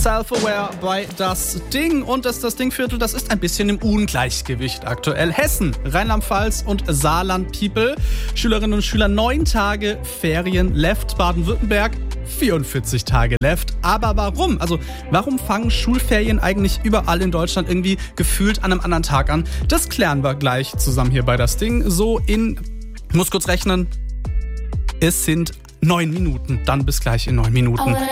Self-Aware bei Das Ding. Und das Ding-Viertel, das ist ein bisschen im Ungleichgewicht aktuell. Hessen, Rheinland-Pfalz und Saarland-People. Schülerinnen und Schüler 9 Tage Ferien left. Baden-Württemberg 44 Tage left. Aber warum? Also warum fangen Schulferien eigentlich überall in Deutschland irgendwie gefühlt an einem anderen Tag an? Das klären wir gleich zusammen hier bei Das Ding. Ich muss kurz rechnen, es sind 9 Minuten. Dann bis gleich in 9 Minuten.